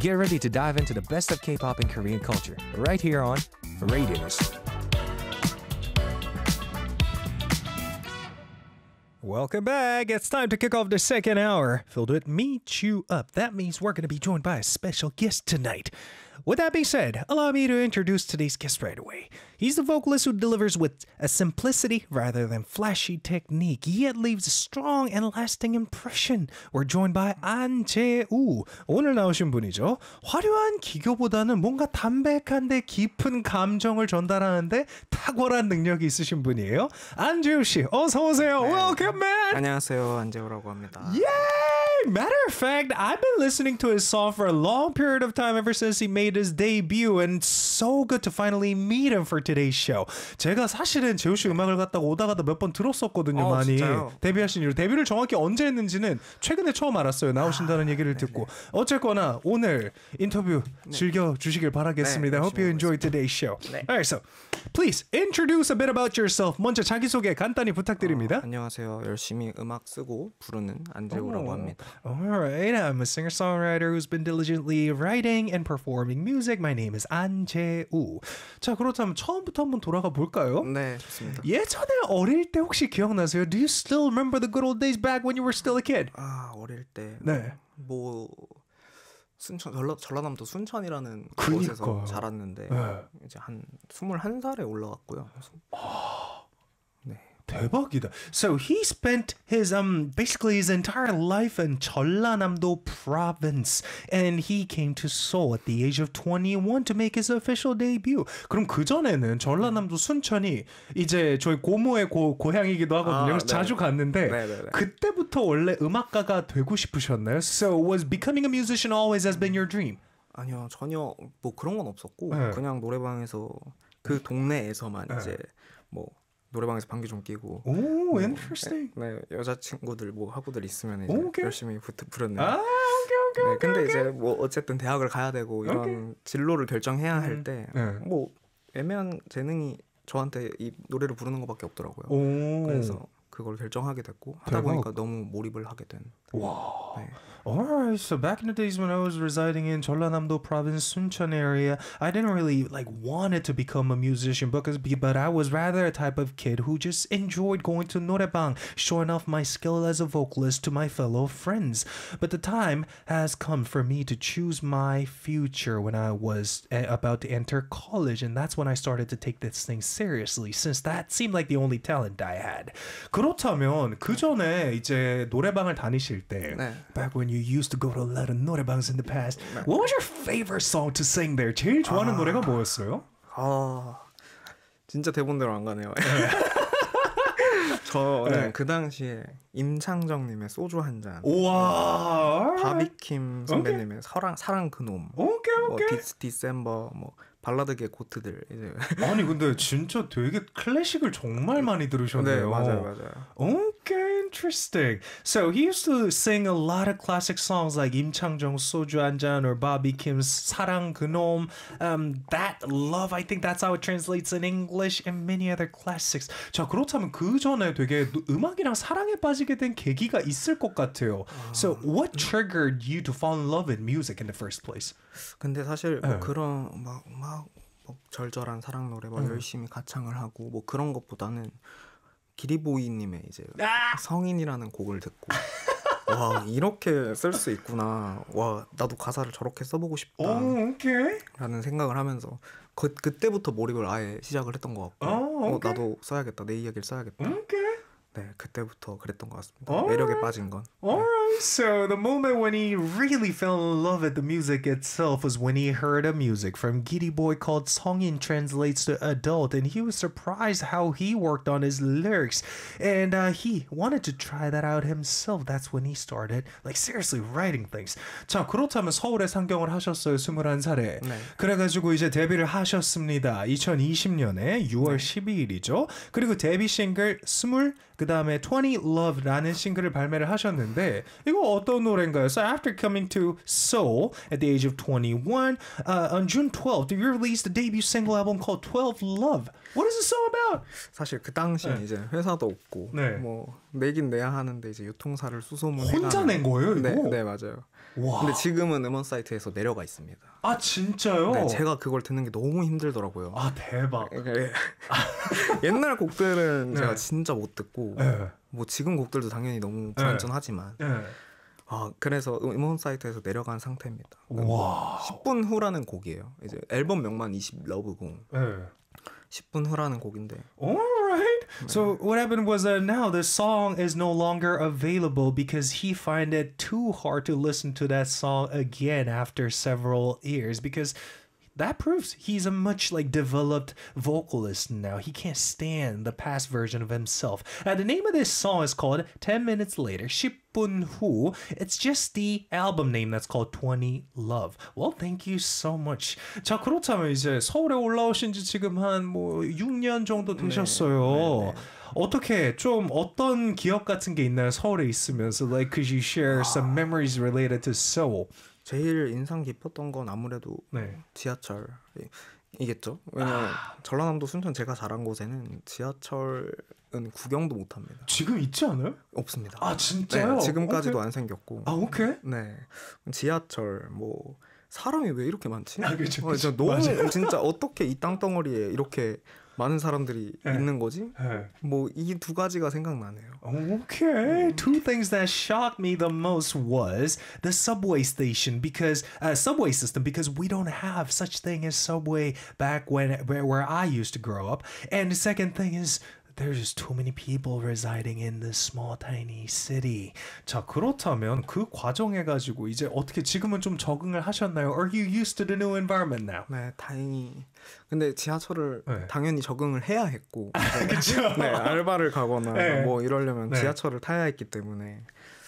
Get ready to dive into the best of K-pop and Korean culture right here on Radius. Welcome back. It's time to kick off the second hour filled with Meet You Up. That means we're going to be joined by a special guest tonight. With that being said, allow me to introduce today's guest right away. He's the vocalist who delivers with a simplicity rather than flashy technique, yet leaves a strong and lasting impression. We're joined by 안재우. 오늘 나오신 분이죠. 화려한 기교보다는 뭔가 담백한데 깊은 감정을 전달하는데 탁월한 능력이 있으신 분이에요. 안재우 씨, 어서 오세요. 네. Welcome, man. 안녕하세요, 안재우라고 합니다. Yay! Matter of fact, I've been listening to his song for a long period of time ever since he made his debut, and it's so good to finally meet him for today's show. 제가 사실은 재우 씨 음악을 갖다가 오다가도 몇 번 들었었거든요, 많이. 진짜요? 데뷔하신 이후. 데뷔를 정확히 언제 했는지는 최근에 처음 알았어요. 나오신다는 얘기를 듣고. 어쨌거나 오늘 인터뷰 즐겨주시길 바라겠습니다. I hope you enjoyed today's show. Alright, so please introduce a bit about yourself. 먼저 자기소개 간단히 부탁드립니다. 안녕하세요. 열심히 음악 쓰고 부르는 안재우라고 합니다. Alright, I'm a singer-songwriter who's been diligently writing and performing music. My name is 안재우. 자, 그렇다면 처음부터 한번 돌아가 볼까요? 네, 좋습니다. 예전에 어릴 때 혹시 기억나세요? Do you still remember the good old days back when you were still a kid? 어릴 때 네. 뭐 순천 전라남도 순천이라는 그니까요. 곳에서 자랐는데 이제 한 21살에 올라갔고요. 네. 대박이다. So he spent his basically his entire life in 전라남도 province, and he came to Seoul at the age of 21 to make his official debut. 그럼 그 전에는 전라남도 순천이 이제 저희 고모의 고향이기도 하거든요. 그래서 자주 갔는데 그때부터 원래 음악가가 되고 싶으셨나요? So was becoming a musician always has been your dream? 아니요, 전혀 뭐 그런 건 없었고 그냥 노래방에서 그 동네에서만 이제 뭐 노래방에서 방귀 좀 끼고. 오, interesting. 네, 여자친구들 뭐 하고들 있으면 이제 Okay. 열심히 부르는. 오케이. 네, 근데 이제 뭐 어쨌든 대학을 가야 되고 이런 진로를 결정해야 할 때 뭐 애매한 재능이 저한테 이 노래를 부르는 것밖에 없더라고요. 그래서 그걸 결정하게 됐고 하다 보니까 너무 몰입을 하게 된. Wow. 네. Alright, so back in the days when I was residing in 전라남도 province, Suncheon area, I didn't really wanted to become a musician but I was rather a type of kid who just enjoyed going to 노래방, showing off my skill as a vocalist to my fellow friends. But the time has come for me to choose my future when I was about to enter college, and that's when I started to take this thing seriously, since that seemed like the only talent I had. 그렇다면 그 전에 이제 노래방을 다니실 때, back when you used to go to a lot of 노래방s in the past, what was your favorite song to sing there? 제일 좋아하는 노래가 뭐였어요? 진짜 대본대로 안 가네요. 저는 그 당시에 임창정님의 소주 한 잔, 바비킴 선배님의 사랑 그놈, 뭐 디셈버, 뭐 발라드계 고트들 이제. 아니 근데 진짜 되게 클래식을 정말 많이 들으셨네요. 네, 맞아요. Okay, interesting. So he used to sing a lot of classic songs like 임창정's 소주 한 잔 or Bobby Kim's 사랑 그놈. That love, I think that's how it translates in English, and many other classics. 자, 그렇다면 그 전에 되게 음악이랑 사랑에 빠지게 된 계기가 있을 것 같아요. So what triggered you to fall in love with music in the first place? 근데 사실 뭐 그런 막 절절한 사랑 노래 막 열심히 가창을 하고 뭐 그런 것보다는 기리보이님의 이제 성인이라는 곡을 듣고 와, 이렇게 쓸 수 있구나. 와, 나도 가사를 저렇게 써보고 싶다. 라는 생각을 하면서 그때부터 몰입을 아예 시작을 했던 것 같고 나도 써야겠다. 내 이야기를 써야겠다. 네, 그때부터 그랬던 것 같습니다. 매력에 빠진 건. Alright, so the moment when he really fell in love with the music itself was when he heard a music from Giddy Boy called 성인 translates to adult, and he was surprised how he worked on his lyrics, and he wanted to try that out himself. That's when he started, seriously writing things. 자, 그렇다면 서울에 상경을 하셨어요, 21살에. 네. 그래가지고 이제 데뷔를 하셨습니다. 2020년에 6월 12일이죠. 그리고 데뷔 싱글 그 다음에 20 Love라는 싱글을 발매를 하셨는데 이거 어떤 노래인가요? So after coming to Seoul at the age of 21, on June 12th, you released a debut single album called 12 Love. What is this song about? 사실 그 당시에 이제 회사도 없고 뭐 내긴 내야 하는데 이제 유통사를 수소문해가는 혼자 낸 거예요, 이거? 네, 맞아요. 와. 근데 지금은 음원 사이트에서 내려가 있습니다. 아 진짜요? 네, 제가 그걸 듣는 게 너무 힘들더라고요. 아 대박. 옛날 곡들은 네. 제가 진짜 못 듣고 네. 뭐 지금 곡들도 당연히 너무 불완전하지만 네. 그래서 음원 사이트에서 내려간 상태입니다. 와. 10분 후라는 곡이에요. 이제 앨범명만 20 러브고 네. 10분 후라는 곡인데. Alright. So what happened was that now the song is no longer available because he find it too hard to listen to that song again after several years because that proves he's a much like developed vocalist now. He can't stand the past version of himself. The name of this song is called 10 Minutes Later, 10분 후. It's just the album name that's called 20 Love. Well, thank you so much. 자, 그렇다면 이제 서울에 올라오신 지 지금 한 뭐 6년 정도 되셨어요. 어떻게 좀 어떤 기억 같은 게 있나요? 서울에 있으면서 like could you share some memories related to Seoul? 제일 인상 깊었던 건 아무래도 네. 지하철이겠죠. 왜냐면 전라남도 순천 제가 자란 곳에는 지하철은 구경도 못합니다. 지금 있지 않아요? 없습니다. 아 진짜요? 네, 지금까지도 오케이. 안 생겼고. 아 오케이. 네, 지하철 뭐 사람이 왜 이렇게 많지? 아, 그쵸, 진짜 너무 진짜 어떻게 이 땅덩어리에 이렇게 많은 사람들이 네. 있는 거지? 네. 뭐 이 두 가지가 생각나네요. Okay. Two things that shocked me the most was the subway station because subway system because we don't have such thing as subway back where I used to grow up. And the second thing is there's just too many people residing in this small tiny city. 자, 그렇다면 그 과정해 가지고 이제 어떻게 지금은 좀 적응을 하셨나요? Are you used to the new environment now? 네, 다행히. 근데 지하철을 네. 당연히 적응을 해야 했고. 그렇죠. 네, 알바를 가거나 네. 뭐 이러려면 네. 지하철을 타야 했기 때문에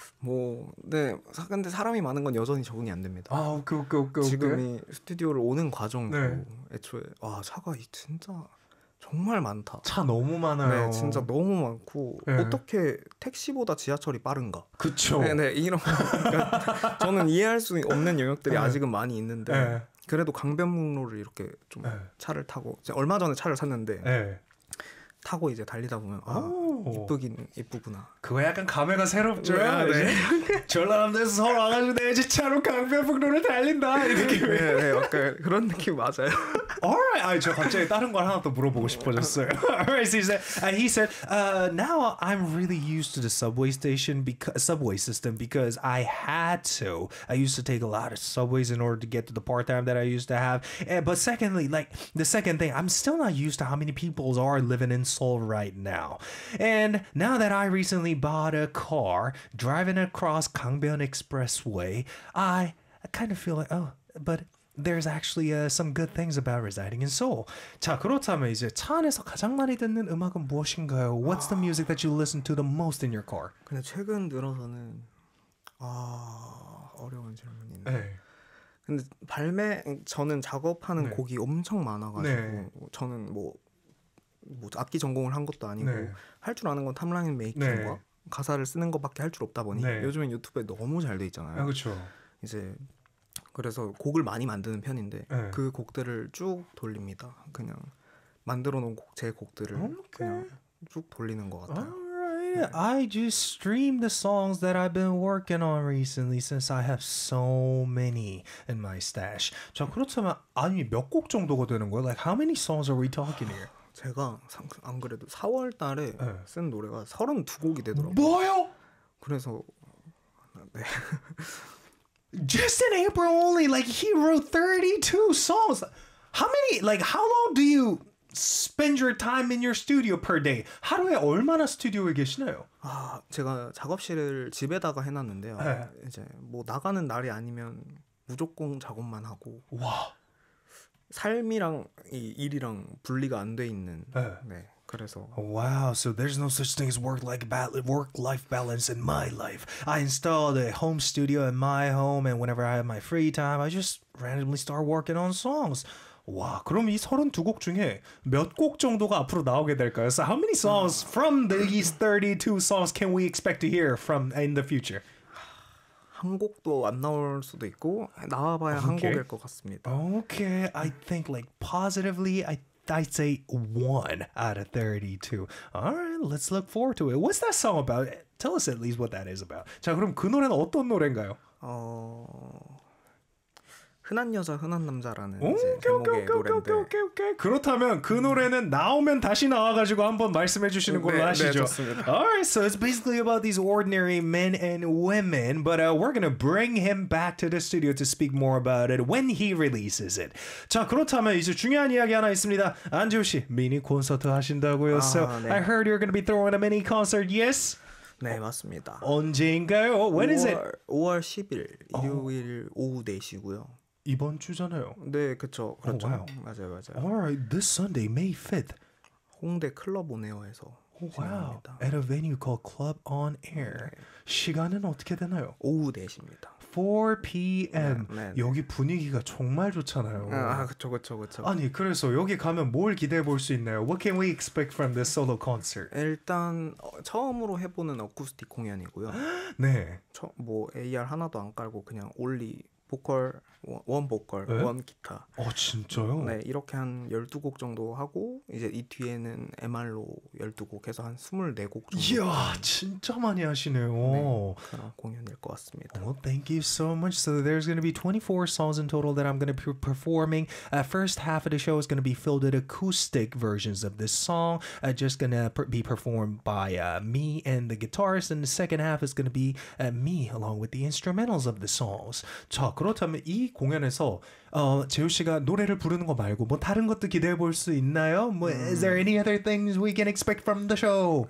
뭐 네, 근데 사람이 많은 건 여전히 적응이 안 됩니다. 아, 오케이. 지금 이 스튜디오를 오는 과정도 네. 애초에 와 차가 진짜 정말 많다. 차 너무 많아요. 네, 진짜 너무 많고 네. 어떻게 택시보다 지하철이 빠른가? 그쵸. 네, 이런 그러니까 저는 이해할 수 없는 영역들이 네. 아직은 많이 있는데 네. 그래도 강변북로를 이렇게 좀 네. 차를 타고 이제 얼마 전에 차를 샀는데 네. 타고 이제 달리다 보면 이쁘긴 이쁘구나. 그거 약간 감회가 새롭죠. 네. 전라남도에서 서울 와가지고 내 집 차로 강변북로를 달린다 이 느낌. 네, 약간 그런 느낌 맞아요. Alright, 저 갑자기 다른 걸 하나 또 물어보고 싶어졌어요. Alright, so he said, now I'm really used to the subway system because I had to. I used to take a lot of subways in order to get to the part time that I used to have. But secondly, like the second thing, I'm still not used to how many people are living in Seoul right now. And now that I recently bought a car driving across Gangbyeon Expressway, I kind of feel like, but there's actually some good things about residing in Seoul. 자, 그렇다면 이제 차 안에서 가장 많이 듣는 음악은 무엇인가요? What's the music that you listen to the most in your car? 근데 최근 들어서는 어려운 질문이네. 네. 근데 저는 작업하는 네. 곡이 엄청 많아가지고 네. 저는 뭐 악기 전공을 한 것도 아니고 네. 할 줄 아는 건 탑라인 메이킹과 네. 가사를 쓰는 것밖에 할 줄 없다 보니 네. 요즘엔 유튜브에 너무 잘 돼 있잖아요. 그렇죠. 이제 그래서 곡을 많이 만드는 편인데 네. 그 곡들을 쭉 돌립니다. 그냥 만들어 놓은 제 곡들을 그냥 쭉 돌리는 것 같아요. Alright, I just streamed the songs that I've been working on recently since I have so many in my stash. 자, 그렇다면 아니 몇 곡 정도가 되는 거예요? Like how many songs are we talking here? 제가 안 그래도 4월 달에 네. 쓴 노래가 32곡이 되더라고요. 뭐요? 그래서 네. Just in April only, like he wrote 32 songs. How long do you spend your time in your studio per day? 하루에 얼마나 스튜디오에 계시나요? 제가 작업실을 집에다가 해놨는데요. 네. 이제 뭐 나가는 날이 아니면 무조건 작업만 하고 와. 삶이랑 이 일이랑 분리가 안 돼 있는. 네. 그래서 Wow, so there's no such thing as work-life balance in my life. I installed a home studio in my home, and whenever I have my free time, I just randomly start working on songs. 와, 그럼 이 32곡 중에 몇 곡 정도가 앞으로 나오게 될까요? So how many songs from these 32 songs can we expect to hear from in the future? 한 곡도 안 나올 수도 있고 나와봐야 한 Okay. 곡일 것 같습니다. Okay, I think like positively, I'd say 1 out of 32. All right, let's look forward to it. What's that song about? Tell us at least what that is about. 자, 그럼 그 노래는 어떤 노래인가요? 흔한 여자 흔한 남자라는 이제 제목의 노래인데 오케이. 그렇다면 그 노래는 나오면 다시 나와가지고 한번 말씀해 주시는 걸로 하시죠. 네, 좋습니다. Alright, so it's basically about these ordinary men and women, but we're gonna bring him back to the studio to speak more about it when he releases it. 자, 그렇다면 이제 중요한 이야기 하나 있습니다. 안지호 씨, 미니 콘서트 하신다고요? So 네. I heard you're gonna be throwing a mini concert, yes? 네, 맞습니다. 언제인가요? When is it? 5월 10일 일요일 오후 4시고요. 이번 주잖아요. 네, 그렇죠. wow. 맞아요. Alright, this Sunday, May 5th. 홍대 클럽 온에어에서 Wow, 진행합니다. at a venue called Club on Air. 시간은 어떻게 되나요? 오후 4시입니다. 4 p.m. 네. 여기 분위기가 정말 좋잖아요. 그쵸. 아니, 그래서 여기 가면 뭘 기대해 볼 수 있나요? What can we expect from this solo concert? 일단 처음으로 해보는 어쿠스틱 공연이고요. 네. 뭐 AR 하나도 안 깔고 그냥 올리 보컬, 원 보컬, 네? 원 기타. 진짜요? 네, 이렇게 한 12곡 정도 하고 이제 이 뒤에는 MR로 12곡 해서 한 24곡 정도. 이야, 진짜 많이 하시네요. 네, 그런 공연일 것 같습니다. Well, thank you so much. So there's going to be 24 songs in total that I'm going to be performing. First half of the show is going to be filled with acoustic versions of this song. Just going to be performed by me and the guitarist. And the second half is going to be me along with the instrumentals of the songs. 자, 그렇다면 이 공연에서 재우 씨가 노래를 부르는 거 말고 뭐 다른 것도 기대해 볼 수 있나요? 뭐 is there any other things we can expect from the show?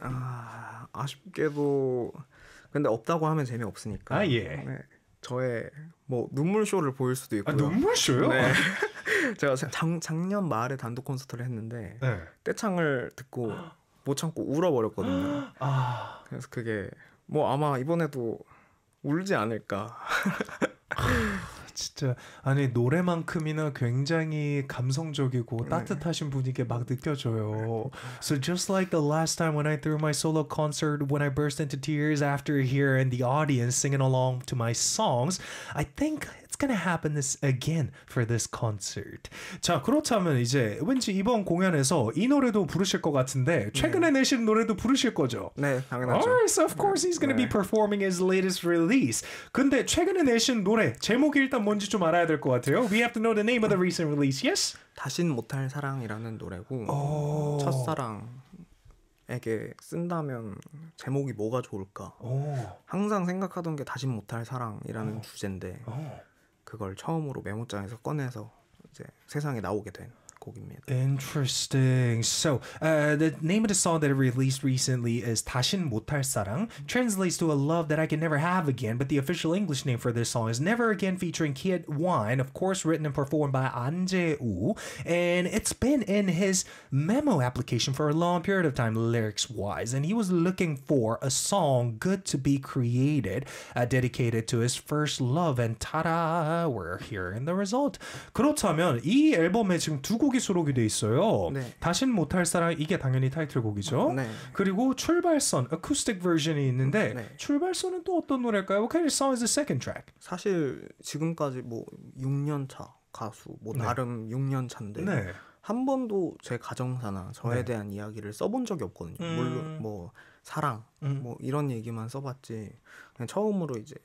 아쉽게도 근데 없다고 하면 재미없으니까. 예. 네, 저의 뭐 눈물 쇼를 보일 수도 있고요. 눈물 쇼요? 네. 제가 작년 말에 단독 콘서트를 했는데 네. 떼창을 듣고 못 참고 울어버렸거든요. 그래서 그게 뭐 아마 이번에도 울지 않을까. 진짜 아니 노래만큼이나 굉장히 감성적이고 따뜻하신 분위기 막 느껴져요. So just like the last time when I threw my solo concert, when I burst into tears after hearing the audience singing along to my songs, I think it's gonna happen this again for this concert. 자, 그렇다면 이제 왠지 이번 공연에서 이 노래도 부르실 것 같은데 최근에 내신 노래도 부르실 거죠? 네, 당연하죠. Alright, so of course he's gonna be performing his latest release. 근데 최근에 내신 노래 제목이 일단 뭔지 좀 알아야 될 것 같아요. We have to know the name of the recent release. Yes? 다신 못할 사랑이라는 노래고 첫사랑에게 쓴다면 제목이 뭐가 좋을까? 항상 생각하던 게 다신 못할 사랑이라는 주제인데 그걸 처음으로 메모장에서 꺼내서 이제 세상에 나오게 된 곡입니다. Interesting. So, the name of the song that it released recently is 다신 못할 사랑. Translates to a love that I can never have again, but the official English name for this song is Never Again featuring Kid Wine, of course written and performed by 안재우. And it's been in his memo application for a long period of time, lyrics-wise. And he was looking for a song good to be created, dedicated to his first love. And ta-da! We're hearing the result. 그렇다면 이 앨범에 지금 두 곡이 수록이 돼 있어요. 네. 다신 못할 사랑 이게 당연히 타이틀곡이죠. 네. 그리고 출발선 acoustic version이 있는데 네. 출발선은 또 어떤 노래일까요? What kind of song is the second track? 사실 지금까지 뭐 6년 차 가수 뭐 나름 6년 차인데 네. 한 번도 제 가정사나 저에 대한 이야기를 써본 적이 없거든요. 물론 뭐 사랑 뭐 이런 얘기만 써봤지 그냥 처음으로 이제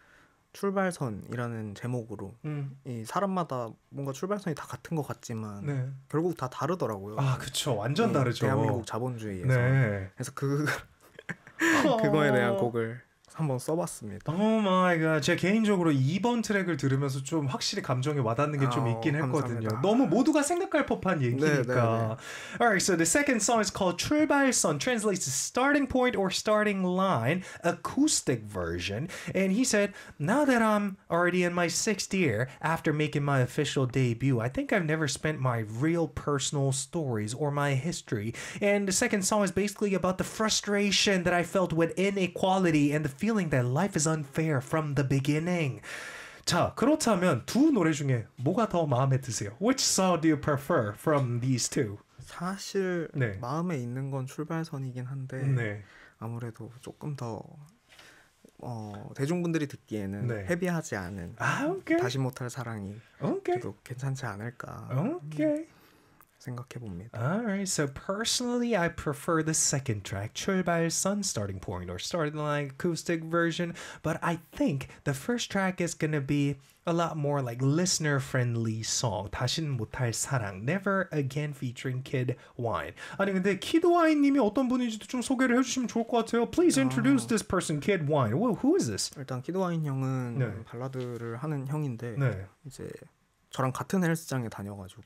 출발선이라는 제목으로 이 사람마다 뭔가 출발선이 다 같은 것 같지만 네. 결국 다 다르더라고요. 아, 그쵸. 완전 다르죠. 대한민국 자본주의에서. 네. 그래서 그거에 대한 곡을 한번 써봤습니다. Oh my god. 제가 개인적으로 2번 트랙을 들으면서 좀 확실히 감정에 와닿는 게 좀 있긴 했거든요. 감사합니다. 너무 모두가 생각할 법한 얘기니까. Alright, so the second song is called 출발선, translates to starting point or starting line, acoustic version. And he said, now that I'm already in my 6th year after making my official debut, I think I've never spent my real personal stories or my history. And the second song is basically about the frustration that I felt with inequality and the feeling that life is unfair from the beginning. 자, 그렇다면 두 노래 중에 뭐가 더 마음에 드세요? Which song do you prefer from these two? 사실 네. 마음에 있는 건 출발선이긴 한데 네. 아무래도 조금 더 대중분들이 듣기에는 네. 헤비하지 않은 오케이. 다시 못할 사랑이 오케이. 그래도 괜찮지 않을까. 오케이. 생각해 봅니다. Alright, so personally I prefer the second track, 출발 Sun Starting Point or Starting Line acoustic version, but I think the first track is gonna be a lot more like listener friendly song. 다신 못할 사랑, Never Again featuring Kid Wine. 아니 근데 Kid Wine 님이 어떤 분인지도 좀 소개를 해주시면 좋을 것 같아요. Please introduce this person, Kid Wine. Well, who is this? 일단 키드와인 형은 네. 발라드를 하는 형인데 네. 이제 저랑 같은 헬스장에 다녀가지고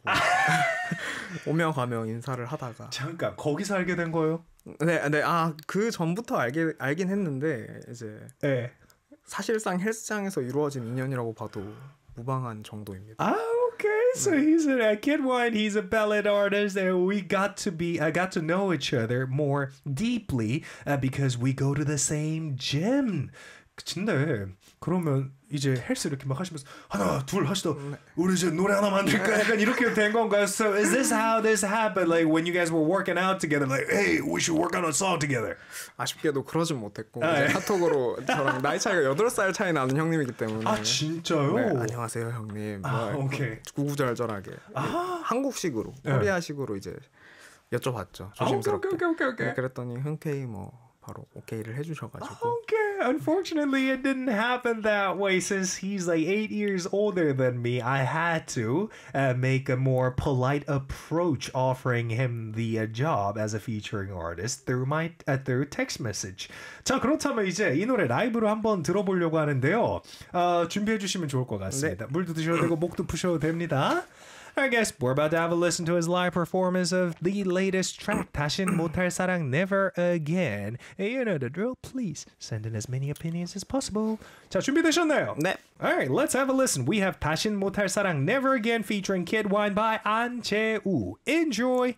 오며 가며 인사를 하다가 잠깐 거기서 알게 된 거예요? 네, 그 전부터 알긴 했는데 이제 네. 사실상 헬스장에서 이루어진 인연이라고 봐도 무방한 정도입니다. Okay, so he's a Kid Wine. He's a ballad artist, and I got to know each other more deeply because we go to the same gym. 근데 그러면 이제 헬스 이렇게 막 하시면서 하나 둘 하시다 우리 이제 노래 하나 만들까 약간 이렇게 된 건가요? So is this how this happened? Like when you guys were working out together, like hey, we should work on a song together. 아쉽게도 그러진 못했고 이제 카톡으로 저랑 나이 차이가 8살 차이 나는 형님이기 때문에 아 진짜요? 네, 안녕하세요 형님. 오케이. 구구절절하게 한국식으로 코리아식으로 이제 여쭤봤죠. 조심스럽게. 오케이. 그랬더니 흔쾌히 뭐 바로 오케이를 해주셔가지고. Okay, unfortunately it didn't happen that way since he's like 8 years older than me. I had to make a more polite approach offering him the job as a featuring artist through text message. 자, 그렇다면 이제 이 노래 라이브로 한번 들어보려고 하는데요. 준비해 주시면 좋을 것 같습니다. 네. 물도 드셔도 되고 목도 푸셔도 됩니다. I guess we're about to have a listen to his live performance of the latest track, 다신 못할 사랑, Never Again. And you know the drill. Please send in as many opinions as possible. 자, 준비되셨나요? 네. Alright, let's have a listen. We have 다신 못할 사랑, Never Again featuring Kid Wine by 안재우. Enjoy!